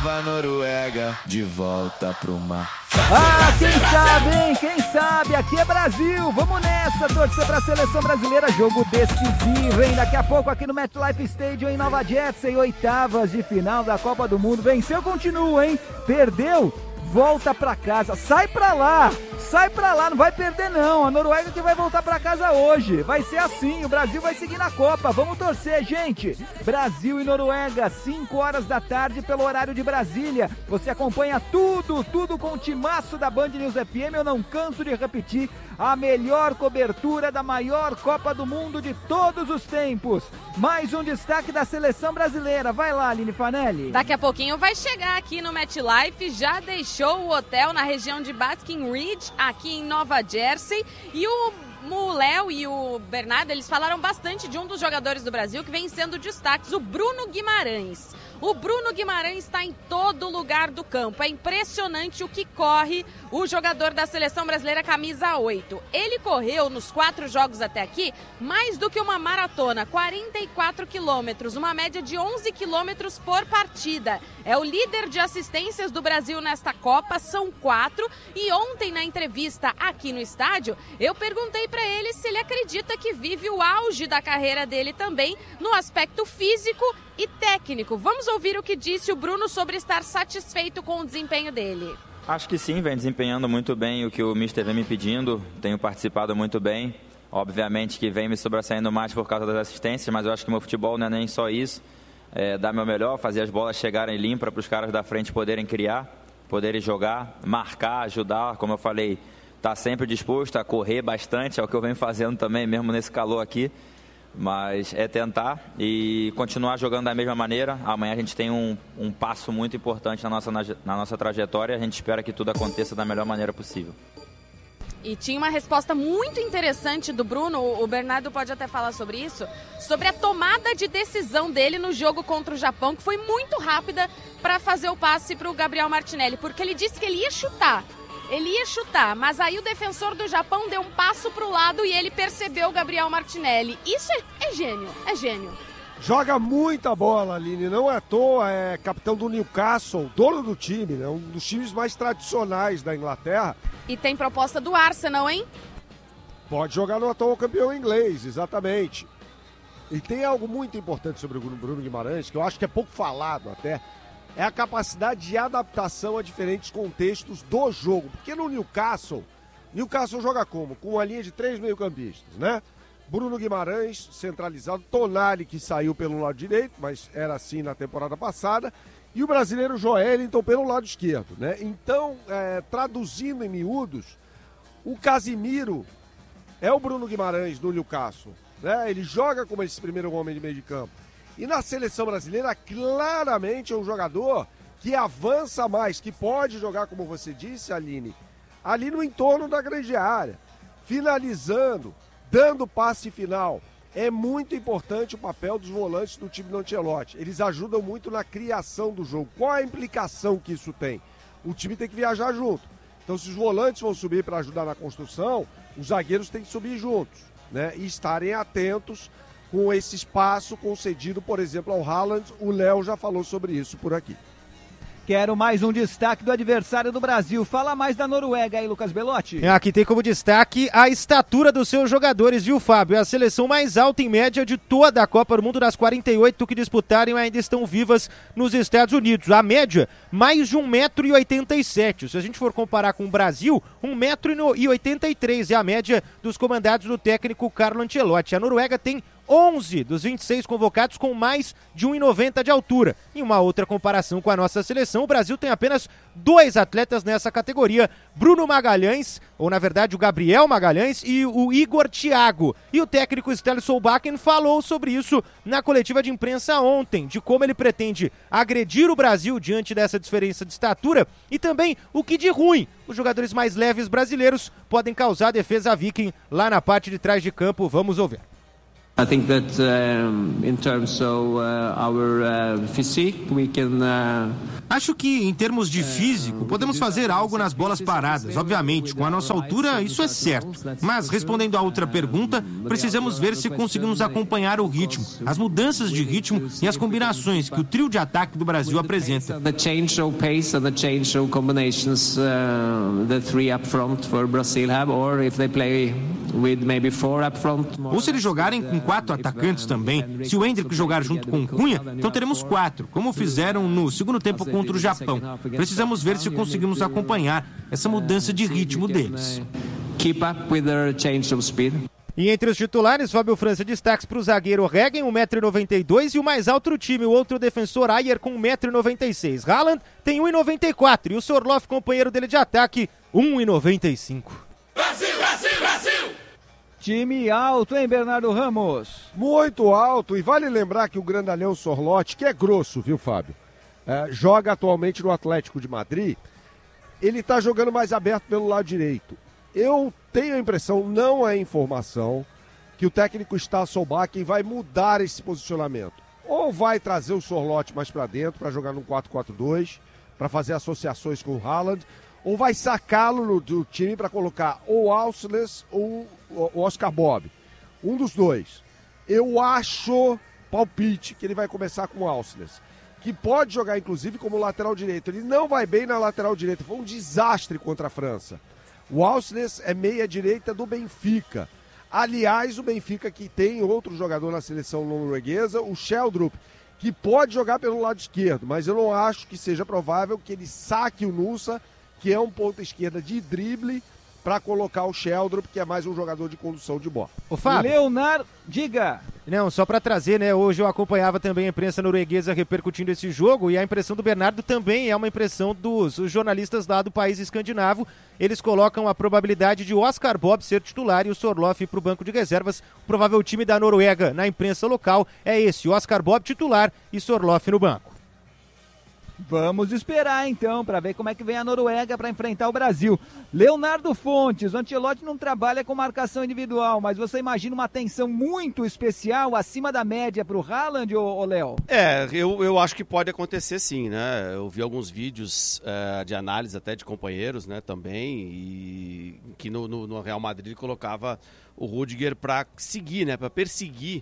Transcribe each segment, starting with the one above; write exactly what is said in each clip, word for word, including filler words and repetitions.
leva a Noruega de volta pro mar. Ah, quem sabe, hein? Quem sabe? Aqui é Brasil. Vamos nessa, torcer pra seleção brasileira. Jogo decisivo, hein? Daqui a pouco aqui no MetLife Stadium em Nova Jersey, oitavas de final da Copa do Mundo. Venceu, continua, hein? Perdeu, volta pra casa. Sai pra lá, sai pra lá, não vai perder não. A Noruega que vai voltar pra casa hoje. Vai ser assim, o Brasil vai seguir na Copa. Vamos torcer, gente. Brasil e Noruega, cinco horas da tarde pelo horário de Brasília. Você acompanha tudo, tudo com o timaço da Band News F M. Eu não canso de repetir, a melhor cobertura da maior Copa do Mundo de todos os tempos. Mais um destaque da seleção brasileira. Vai lá, Aline Fanelli. Daqui a pouquinho vai chegar aqui no MetLife. Já deixou o hotel na região de Basking Ridge, aqui em Nova Jersey. E o O Léo e o Bernardo, eles falaram bastante de um dos jogadores do Brasil que vem sendo destaques, o Bruno Guimarães. O Bruno Guimarães está em todo lugar do campo. É impressionante o que corre o jogador da seleção brasileira camisa oito. Ele correu nos quatro jogos até aqui mais do que uma maratona, quarenta e quatro quilômetros, uma média de onze quilômetros por partida. É o líder de assistências do Brasil nesta Copa, são quatro. E ontem, na entrevista aqui no estádio, eu perguntei para ele se ele acredita que vive o auge da carreira dele também no aspecto físico e técnico. Vamos ouvir o que disse o Bruno sobre estar satisfeito com o desempenho dele. Acho que sim, vem desempenhando muito bem o que o mister vem me pedindo, tenho participado muito bem. Obviamente que vem me sobressaindo mais por causa das assistências, mas eu acho que meu futebol não é nem só isso. É dar meu melhor, fazer as bolas chegarem limpas para os caras da frente poderem criar, poderem jogar, marcar, ajudar, como eu falei, tá sempre disposto a correr bastante, é o que eu venho fazendo também, mesmo nesse calor aqui. Mas é tentar e continuar jogando da mesma maneira. Amanhã a gente tem um, um passo muito importante na nossa, na, na nossa trajetória. A gente espera que tudo aconteça da melhor maneira possível. E tinha uma resposta muito interessante do Bruno, o Bernardo pode até falar sobre isso, sobre a tomada de decisão dele no jogo contra o Japão, que foi muito rápida para fazer o passe para o Gabriel Martinelli, porque ele disse que ele ia chutar. Ele ia chutar, mas aí o defensor do Japão deu um passo pro lado e ele percebeu o Gabriel Martinelli. Isso é, é gênio, é gênio. Joga muita bola, Aline, não é à toa, é capitão do Newcastle, dono do time, né? Um dos times mais tradicionais da Inglaterra. E tem proposta do Arsenal, hein? Pode jogar no atual campeão inglês, exatamente. E tem algo muito importante sobre o Bruno Guimarães, que eu acho que é pouco falado até, é a capacidade de adaptação a diferentes contextos do jogo. Porque no Newcastle, Newcastle joga como? Com uma linha de três meio-campistas, né? Bruno Guimarães, centralizado, Tonali, que saiu pelo lado direito, mas era assim na temporada passada, e o brasileiro Joelinton pelo lado esquerdo, né? Então, é, traduzindo em miúdos, o Casimiro é o Bruno Guimarães do Newcastle, né? Ele joga como esse primeiro homem de meio de campo. E na seleção brasileira, claramente é um jogador que avança mais, que pode jogar, como você disse, Aline, ali no entorno da grande área, finalizando, dando passe final. É muito importante o papel dos volantes do time do Ancelotti. Eles ajudam muito na criação do jogo. Qual a implicação que isso tem? O time tem que viajar junto. Então, se os volantes vão subir para ajudar na construção, os zagueiros têm que subir juntos, né? E estarem atentos com esse espaço concedido, por exemplo, ao Haaland. O Léo já falou sobre isso por aqui. Quero mais um destaque do adversário do Brasil. Fala mais da Noruega aí, Lucas Belotti. Aqui tem como destaque a estatura dos seus jogadores, viu, Fábio? É a seleção mais alta em média de toda a Copa do Mundo. Das quarenta e oito que disputarem ainda estão vivas nos Estados Unidos. A média, mais de um metro e oitenta e sete. Se a gente for comparar com o Brasil, um metro e oitenta e três é a média dos comandados do técnico Carlo Ancelotti. A Noruega tem onze dos vinte e seis convocados com mais de um metro e noventa de altura. Em uma outra comparação com a nossa seleção, o Brasil tem apenas dois atletas nessa categoria, Bruno Magalhães, ou na verdade o Gabriel Magalhães e o Igor Thiago. E o técnico Ståle Solbakken falou sobre isso na coletiva de imprensa ontem, de como ele pretende agredir o Brasil diante dessa diferença de estatura e também o que de ruim os jogadores mais leves brasileiros podem causar a defesa viking lá na parte de trás de campo. Vamos ouvir. I think that um, in terms of uh, our uh, physique, we can. Uh... Acho que, em termos de físico, podemos fazer algo nas bolas paradas. Obviamente, com a nossa altura, isso é certo. Mas, respondendo à outra pergunta, precisamos ver se conseguimos acompanhar o ritmo, as mudanças de ritmo e as combinações que o trio de ataque do Brasil apresenta. The change of pace and the change of combinations uh, the three up front for Brazil have, or if they play with maybe four up front. Ou se eles jogarem com quatro atacantes também, se o Endrick jogar junto com o Cunha, então teremos quatro, como fizeram no segundo tempo contra o Japão. Precisamos ver se conseguimos acompanhar essa mudança de ritmo deles. Keep up with their change of speed. E entre os titulares, Fábio França destaques para o zagueiro Regen, um metro e noventa e dois, e o mais alto do time, o outro defensor Ayer, com um metro e noventa e seis. Haaland tem um metro e noventa e quatro e o Sorloth, companheiro dele de ataque, um metro e noventa e cinco. Brasil, Brasil, Brasil! Time alto, hein, Bernardo Ramos? Muito alto, e vale lembrar que o grandalhão Sorloth, que é grosso, viu, Fábio? É, joga atualmente no Atlético de Madrid, ele está jogando mais aberto pelo lado direito. Eu tenho a impressão, não é informação, que o técnico Stasselbacken vai mudar esse posicionamento. Ou vai trazer o Sorloth mais para dentro, para jogar no quatro quatro dois, para fazer associações com o Haaland, ou vai sacá-lo do time para colocar ou o Ausless ou o Oscar Bob. Um dos dois. Eu acho, palpite, que ele vai começar com o Ausless, que pode jogar, inclusive, como lateral direito. Ele não vai bem na lateral direita. Foi um desastre contra a França. O Ausless é meia-direita do Benfica. Aliás, o Benfica que tem outro jogador na seleção norueguesa, o Sheldrup, que pode jogar pelo lado esquerdo, mas eu não acho que seja provável que ele saque o Nusa, que é um ponta esquerda de drible, para colocar o Sheldrup, que é mais um jogador de condução de bola. O Fábio. Leonardo, diga. Não, só para trazer, né, hoje eu acompanhava também a imprensa norueguesa repercutindo esse jogo, e a impressão do Bernardo também é uma impressão dos jornalistas lá do país escandinavo. Eles colocam a probabilidade de Oscar Bob ser titular e o Sorloth ir para o banco de reservas. O provável time da Noruega na imprensa local é esse, Oscar Bob titular e Sorloth no banco. Vamos esperar então para ver como é que vem a Noruega para enfrentar o Brasil. Leonardo Fontes, o Ancelotti não trabalha com marcação individual, mas você imagina uma atenção muito especial acima da média para o Haaland, ô Léo? É, eu, eu acho que pode acontecer sim, né? Eu vi alguns vídeos uh, de análise até de companheiros, né, também, e que no, no, no Real Madrid colocava o Rudiger para seguir, né, para perseguir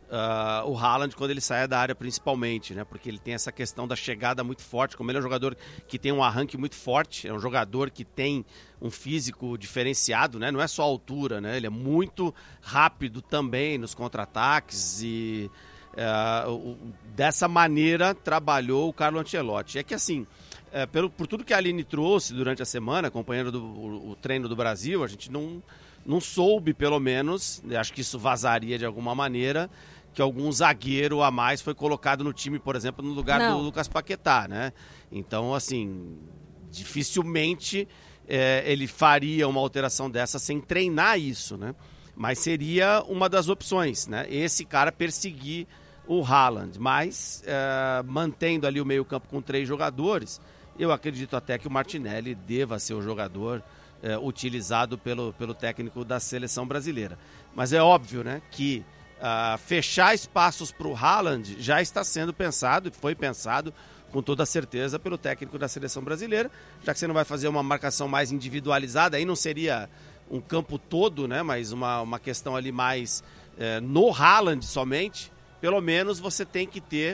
Uh, o Haaland quando ele saia da área principalmente, né? Porque ele tem essa questão da chegada muito forte, como ele é um jogador que tem um arranque muito forte, é um jogador que tem um físico diferenciado, né? Não é só a altura, né? Ele é muito rápido também nos contra-ataques e uh, o, dessa maneira trabalhou o Carlo Ancelotti. É que assim, uh, pelo, por tudo que a Aline trouxe durante a semana, acompanhando do, o, o treino do Brasil, a gente não, não soube, pelo menos, acho que isso vazaria de alguma maneira, que algum zagueiro a mais foi colocado no time, por exemplo, no lugar Não. do Lucas Paquetá, né? Então, assim, dificilmente é, ele faria uma alteração dessa sem treinar isso, né? Mas seria uma das opções, né? Esse cara perseguir o Haaland, mas é, mantendo ali o meio-campo com três jogadores, eu acredito até que o Martinelli deva ser o jogador é, utilizado pelo, pelo técnico da seleção brasileira. Mas é óbvio, né, que Uh, fechar espaços para o Haaland já está sendo pensado, foi pensado com toda certeza pelo técnico da seleção brasileira, já que você não vai fazer uma marcação mais individualizada, aí não seria um campo todo, né, mas uma, uma questão ali mais uh, no Haaland somente, pelo menos você tem que ter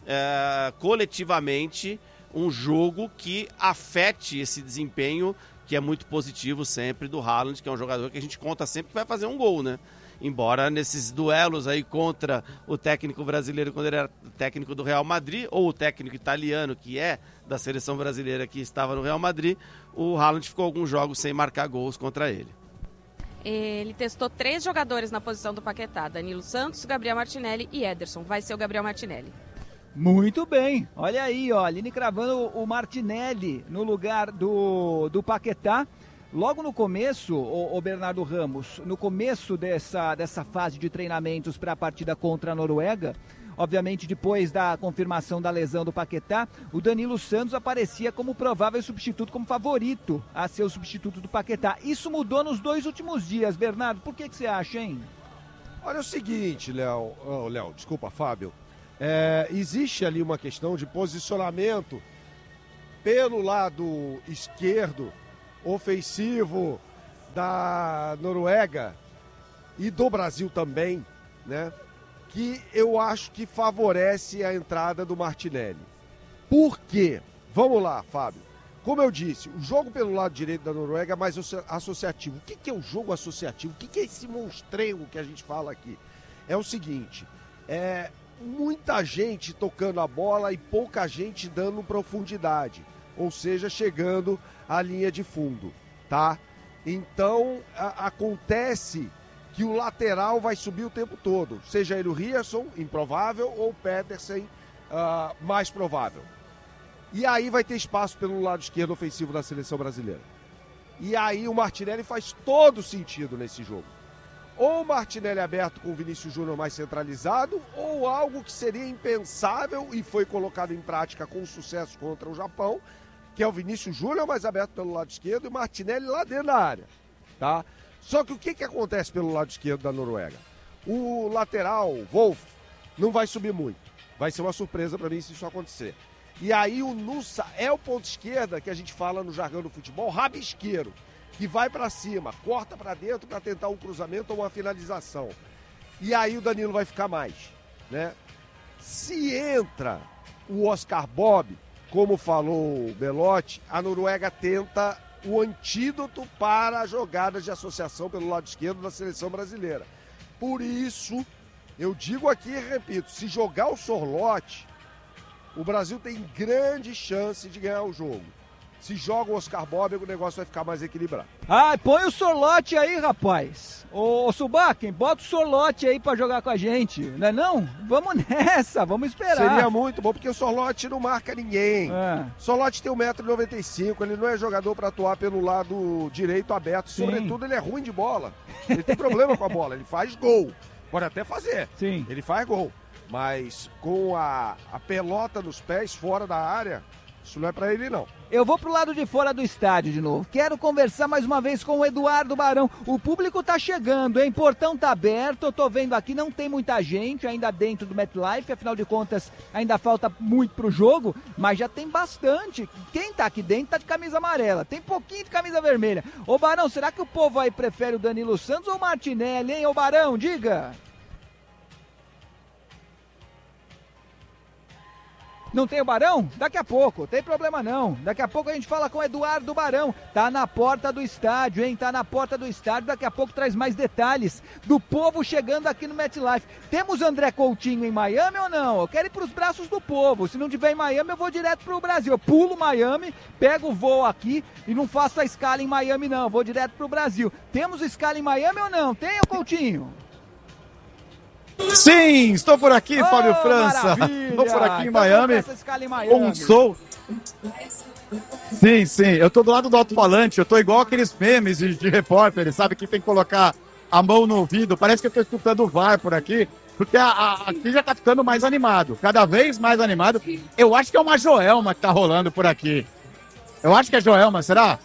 uh, coletivamente um jogo que afete esse desempenho que é muito positivo sempre do Haaland, que é um jogador que a gente conta sempre que vai fazer um gol, né? Embora nesses duelos aí contra o técnico brasileiro, quando ele era técnico do Real Madrid, ou o técnico italiano, que é da seleção brasileira que estava no Real Madrid, o Haaland ficou alguns jogos sem marcar gols contra ele. Ele testou três jogadores na posição do Paquetá, Danilo Santos, Gabriel Martinelli e Ederson. Vai ser o Gabriel Martinelli. Muito bem, olha aí, ó, Aline cravando o Martinelli no lugar do, do Paquetá. Logo no começo, o, o Bernardo Ramos, no começo dessa, dessa fase de treinamentos para a partida contra a Noruega, obviamente depois da confirmação da lesão do Paquetá, o Danilo Santos aparecia como provável substituto, como favorito a ser o substituto do Paquetá. Isso mudou nos dois últimos dias, Bernardo, por que, que você acha, hein? Olha o seguinte, Léo, oh, Léo, desculpa, Fábio. É, existe ali uma questão de posicionamento pelo lado esquerdo, ofensivo da Noruega e do Brasil também, né? Que eu acho que favorece a entrada do Martinelli. Por quê? Vamos lá, Fábio. Como eu disse, o jogo pelo lado direito da Noruega é mais associativo. O que é o jogo associativo? O que é esse monstrengo que a gente fala aqui? É o seguinte, é muita gente tocando a bola e pouca gente dando profundidade, ou seja, chegando à linha de fundo, tá? Então, a, acontece que o lateral vai subir o tempo todo, seja ele o Ryerson, improvável, ou o Pedersen, uh, mais provável. E aí vai ter espaço pelo lado esquerdo ofensivo da seleção brasileira. E aí o Martinelli faz todo sentido nesse jogo. Ou o Martinelli aberto com o Vinícius Júnior mais centralizado, ou algo que seria impensável e foi colocado em prática com sucesso contra o Japão, que é o Vinícius Júnior mais aberto pelo lado esquerdo e o Martinelli lá dentro da área, tá? Só que o que, que acontece pelo lado esquerdo da Noruega? O lateral, Wolf, não vai subir muito. Vai ser uma surpresa para mim se isso acontecer. E aí o Nusa é o ponto esquerda, que a gente fala no jargão do futebol, rabisqueiro, que vai para cima, corta para dentro para tentar um cruzamento ou uma finalização. E aí o Danilo vai ficar mais, né? Se entra o Oscar Bob, como falou o Belotti, a Noruega tenta o antídoto para jogadas de associação pelo lado esquerdo da seleção brasileira. Por isso, eu digo aqui e repito, se jogar o Sorloth, o Brasil tem grande chance de ganhar o jogo. Se joga o Oscar Bob, o negócio vai ficar mais equilibrado. Ah, põe o Sorloth aí, rapaz. Ô, ô Subaquem, bota o Sorloth aí pra jogar com a gente, não é não? Vamos nessa, vamos esperar. Seria muito bom, porque o Sorloth não marca ninguém. É. O Sorloth tem um metro e noventa e cinco, ele não é jogador pra atuar pelo lado direito aberto. Sim. Sobretudo, ele é ruim de bola. Ele tem problema com a bola, ele faz gol. Pode até fazer. Sim. Ele faz gol. Mas com a, a pelota nos pés, fora da área, isso não é pra ele, não. Eu vou pro lado de fora do estádio de novo. Quero conversar mais uma vez com o Eduardo Barão. O público tá chegando, hein? Portão tá aberto. Eu tô vendo aqui, não tem muita gente ainda dentro do MetLife. Afinal de contas, ainda falta muito pro jogo, mas já tem bastante. Quem tá aqui dentro tá de camisa amarela. Tem pouquinho de camisa vermelha. Ô Barão, será que o povo aí prefere o Danilo Santos ou o Martinelli, hein? Ô Barão, diga. Não tem o Barão? Daqui a pouco, tem problema não. Daqui a pouco a gente fala com o Eduardo Barão. Tá na porta do estádio, hein? Tá na porta do estádio. Daqui a pouco traz mais detalhes do povo chegando aqui no MetLife. Temos André Coutinho em Miami ou não? Eu quero ir pros braços do povo. Se não tiver em Miami, eu vou direto pro Brasil. Eu pulo Miami, pego o voo aqui e não faço a escala em Miami não. Eu vou direto pro Brasil. Temos escala em Miami ou não? Tem, ô Coutinho? Sim, estou por aqui, oh, Fábio França. Maravilha. Estou por aqui em então Miami, em Miami. com Soul. Sim, sim, eu estou do lado do alto-falante, eu estou igual aqueles memes de, de repórteres, sabe, que tem que colocar a mão no ouvido. Parece que eu estou escutando o V A R por aqui, porque a, a, aqui já está ficando mais animado, cada vez mais animado. Eu acho que é uma Joelma que está rolando por aqui. Eu acho que é Joelma, será?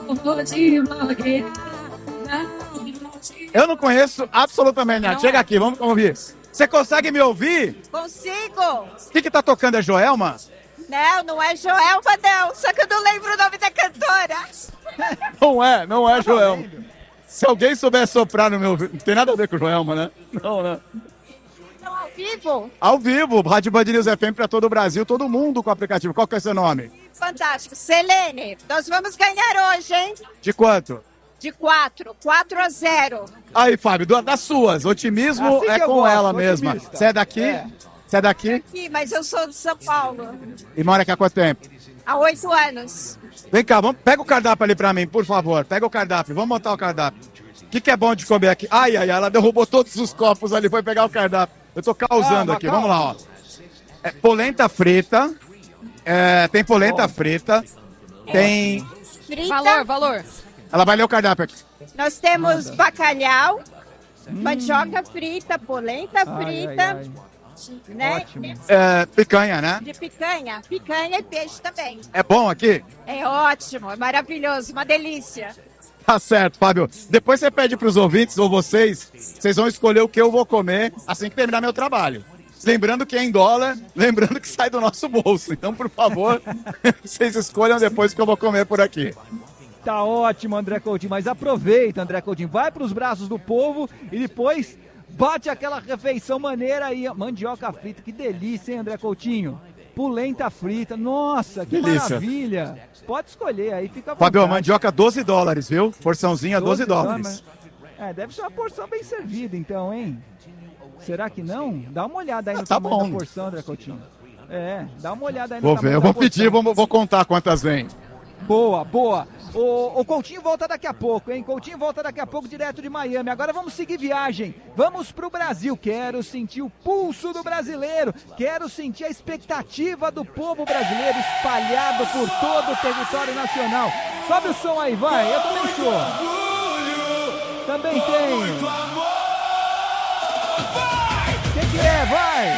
Eu não conheço absolutamente nada. Não Chega é. aqui, vamos ouvir. Você consegue me ouvir? Consigo? O que que tá tocando? É Joelma? Não, não é Joelma, não. Só que eu não lembro o nome da cantora. Não é, não é Joelma. Se alguém souber soprar no meu ouvido... Não tem nada a ver com Joelma, né? Não, né? Estão ao vivo? Ao vivo, Rádio Band News F M para todo o Brasil, todo mundo com o aplicativo. Qual que é o seu nome? Fantástico. Selene, nós vamos ganhar hoje, hein? De quanto? De quatro. quatro a zero. Aí, Fábio, do- das suas. Otimismo Assim que é eu com gosto, ela mesma. otimista. Você é daqui? É. Você é daqui? Aqui, mas eu sou de São Paulo. E mora aqui há quanto tempo? Há oito anos. Vem cá, vamos, pega o cardápio ali pra mim, por favor. Pega o cardápio, vamos montar o cardápio. O que, que é bom de comer aqui? Ai, ai, ai, ela derrubou todos os copos ali, foi pegar o cardápio. Eu tô causando Calma, aqui, calma. vamos lá, ó. É, polenta frita, é, tem polenta frita, tem... Frita. Valor, valor. Ela vai ler o cardápio aqui. Nós temos bacalhau, mandioca frita, polenta Ai, frita, ai, ai. né? Ótimo. É, picanha, né? De picanha. Picanha e peixe também. É bom aqui? É ótimo, é maravilhoso, uma delícia. Tá certo, Fábio. Depois você pede pros ouvintes, ou vocês, vocês vão escolher o que eu vou comer assim que terminar meu trabalho. Lembrando que é em dólar, lembrando que sai do nosso bolso. Então, por favor, vocês escolham depois o que eu vou comer por aqui. Tá ótimo, André Coutinho, mas aproveita, André Coutinho, vai pros braços do povo e depois bate aquela refeição maneira aí. Mandioca frita, que delícia, hein, André Coutinho? Polenta frita, nossa, que delícia. Maravilha. Pode escolher aí, fica à vontade. Fábio, mandioca doze dólares, viu? Porçãozinha doze dólares. É, deve ser uma porção bem servida então, hein? Será que não? Dá uma olhada aí no ah, tá tamanho bom. da porção, André Coutinho. É, dá uma olhada aí no vou tamanho ver, eu da vou porção. pedir, vou, vou contar quantas vem. Boa, boa. O, o Coutinho volta daqui a pouco, hein? Coutinho volta daqui a pouco direto de Miami. Agora vamos seguir viagem. Vamos pro Brasil. Quero sentir o pulso do brasileiro. Quero sentir a expectativa do povo brasileiro espalhado por todo o território nacional. Sobe o som aí, vai. Eu também sou. Também tenho. O que, que é? Vai.